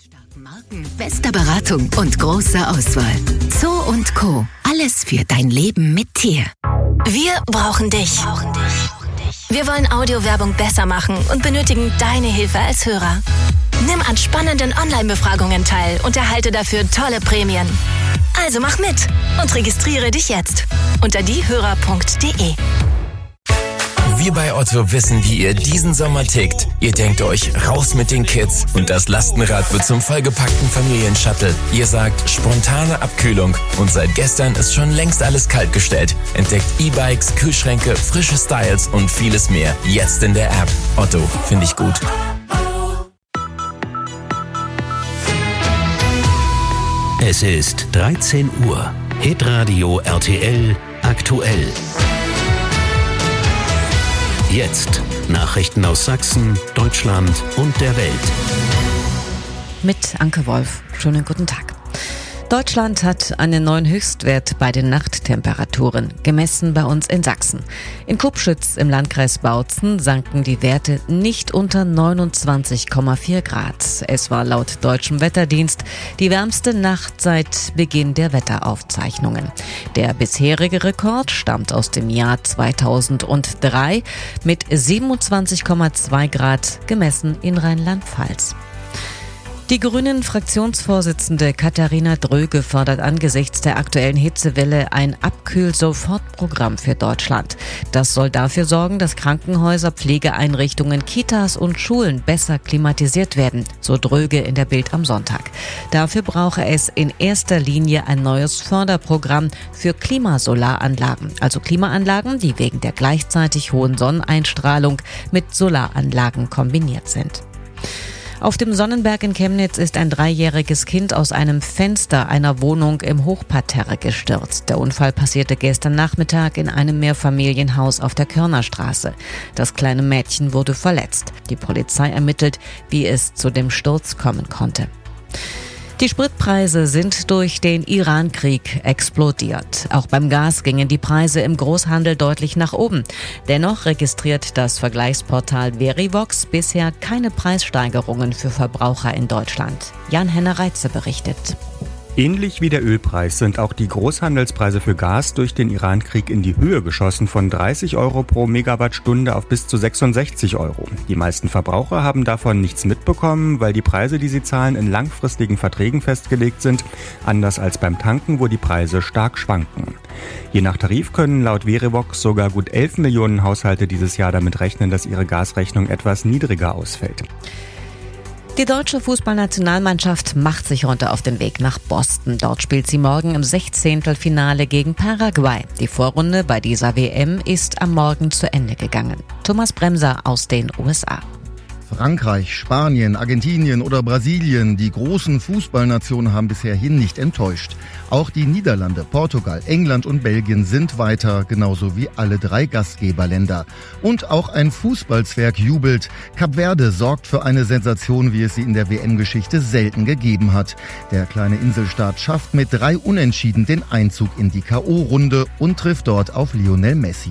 Marken, bester Beratung und großer Auswahl. Zoo & Co. Alles für dein Leben mit Tier. Wir brauchen dich. Wir wollen Audiowerbung besser machen und benötigen deine Hilfe als Hörer. Nimm an spannenden Online-Befragungen teil und erhalte dafür tolle Prämien. Also mach mit und registriere dich jetzt unter diehörer.de. Wir bei Otto wissen, wie ihr diesen Sommer tickt. Ihr denkt euch, raus mit den Kids und das Lastenrad wird zum vollgepackten Familienshuttle. Ihr sagt, spontane Abkühlung und seit gestern ist schon längst alles kaltgestellt. Entdeckt E-Bikes, Kühlschränke, frische Styles und vieles mehr. Jetzt in der App. Otto, finde ich gut. Es ist 13 Uhr. Hitradio RTL aktuell. Jetzt Nachrichten aus Sachsen, Deutschland und der Welt. Mit Anke Wolf. Schönen guten Tag. Deutschland hat einen neuen Höchstwert bei den Nachttemperaturen, gemessen bei uns in Sachsen. In Kupschütz im Landkreis Bautzen sanken die Werte nicht unter 29,4 Grad. Es war laut deutschem Wetterdienst die wärmste Nacht seit Beginn der Wetteraufzeichnungen. Der bisherige Rekord stammt aus dem Jahr 2003 mit 27,2 Grad gemessen in Rheinland-Pfalz. Die Grünen-Fraktionsvorsitzende Katharina Dröge fordert angesichts der aktuellen Hitzewelle ein Abkühl-Sofortprogramm für Deutschland. Das soll dafür sorgen, dass Krankenhäuser, Pflegeeinrichtungen, Kitas und Schulen besser klimatisiert werden, so Dröge in der Bild am Sonntag. Dafür brauche es in erster Linie ein neues Förderprogramm für Klimasolaranlagen, also Klimaanlagen, die wegen der gleichzeitig hohen Sonneneinstrahlung mit Solaranlagen kombiniert sind. Auf dem Sonnenberg in Chemnitz ist ein 3-jähriges Kind aus einem Fenster einer Wohnung im Hochparterre gestürzt. Der Unfall passierte gestern Nachmittag in einem Mehrfamilienhaus auf der Körnerstraße. Das kleine Mädchen wurde verletzt. Die Polizei ermittelt, wie es zu dem Sturz kommen konnte. Die Spritpreise sind durch den Iran-Krieg explodiert. Auch beim Gas gingen die Preise im Großhandel deutlich nach oben. Dennoch registriert das Vergleichsportal Verivox bisher keine Preissteigerungen für Verbraucher in Deutschland. Jan-Henner Reitze berichtet. Ähnlich wie der Ölpreis sind auch die Großhandelspreise für Gas durch den Iran-Krieg in die Höhe geschossen, von 30 Euro pro Megawattstunde auf bis zu 66 Euro. Die meisten Verbraucher haben davon nichts mitbekommen, weil die Preise, die sie zahlen, in langfristigen Verträgen festgelegt sind, anders als beim Tanken, wo die Preise stark schwanken. Je nach Tarif können laut Verivox sogar gut 11 Millionen Haushalte dieses Jahr damit rechnen, dass ihre Gasrechnung etwas niedriger ausfällt. Die deutsche Fußballnationalmannschaft macht sich runter auf den Weg nach Boston. Dort spielt sie morgen im 16. Finale gegen Paraguay. Die Vorrunde bei dieser WM ist am Morgen zu Ende gegangen. Thomas Bremser aus den USA. Frankreich, Spanien, Argentinien oder Brasilien, die großen Fußballnationen haben bisherhin nicht enttäuscht. Auch die Niederlande, Portugal, England und Belgien sind weiter, genauso wie alle 3 Gastgeberländer. Und auch ein Fußballzwerg jubelt. Kap Verde sorgt für eine Sensation, wie es sie in der WM-Geschichte selten gegeben hat. Der kleine Inselstaat schafft mit 3 Unentschieden den Einzug in die K.O.-Runde und trifft dort auf Lionel Messi.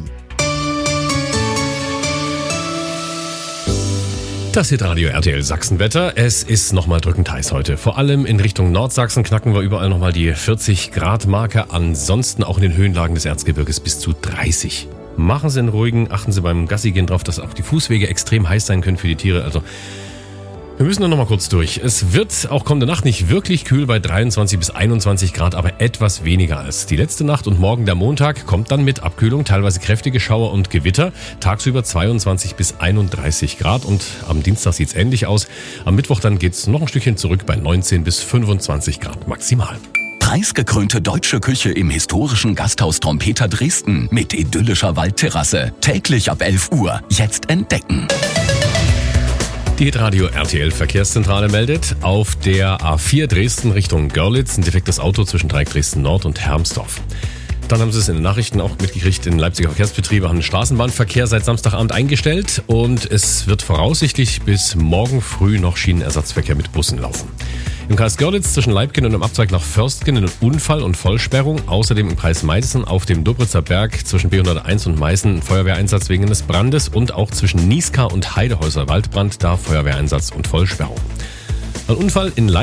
Das Hitradio RTL Sachsenwetter. Es ist nochmal drückend heiß heute. Vor allem in Richtung Nordsachsen knacken wir überall nochmal die 40-Grad-Marke. Ansonsten auch in den Höhenlagen des Erzgebirges bis zu 30. Machen Sie einen ruhigen, achten Sie beim Gassigehen drauf, dass auch die Fußwege extrem heiß sein können für die Tiere. Also wir müssen nur noch mal kurz durch. Es wird auch kommende Nacht nicht wirklich kühl bei 23 bis 21 Grad, aber etwas weniger als die letzte Nacht. Und morgen der Montag kommt dann mit Abkühlung, teilweise kräftige Schauer und Gewitter. Tagsüber 22 bis 31 Grad und am Dienstag sieht's ähnlich aus. Am Mittwoch dann geht's noch ein Stückchen zurück bei 19 bis 25 Grad maximal. Preisgekrönte deutsche Küche im historischen Gasthaus Trompeter Dresden mit idyllischer Waldterrasse. Täglich ab 11 Uhr. Jetzt entdecken. Die Hitradio RTL Verkehrszentrale meldet, auf der A4 Dresden Richtung Görlitz ein defektes Auto zwischen Dreieck Dresden Nord und Hermsdorf. Dann haben Sie es in den Nachrichten auch mitgekriegt, in Leipziger Verkehrsbetriebe haben den Straßenbahnverkehr seit Samstagabend eingestellt und es wird voraussichtlich bis morgen früh noch Schienenersatzverkehr mit Bussen laufen. Im Kreis Görlitz zwischen Leibgen und dem Abzweig nach Förstgen ein Unfall und Vollsperrung. Außerdem im Kreis Meißen auf dem Dobritzer Berg zwischen B101 und Meißen Feuerwehreinsatz wegen eines Brandes und auch zwischen Nieskar und Heidehäuser Waldbrand, da Feuerwehreinsatz und Vollsperrung. Ein Unfall in Leipzig